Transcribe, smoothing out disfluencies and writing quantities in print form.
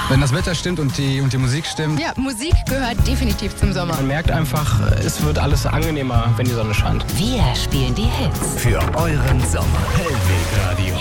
Wenn das Wetter stimmt und die Musik stimmt. Ja, Musik gehört definitiv zum Sommer. Man merkt einfach, es wird alles angenehmer, wenn die Sonne scheint. Wir spielen die Hits. Für euren Sommer. Hellweg Radio.